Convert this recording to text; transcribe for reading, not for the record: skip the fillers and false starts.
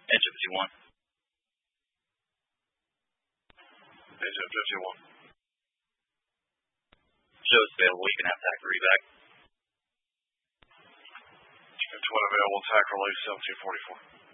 Engine 51. Engine 51. Show's available. You can have TAC reback. Twin available, TAC release 1744.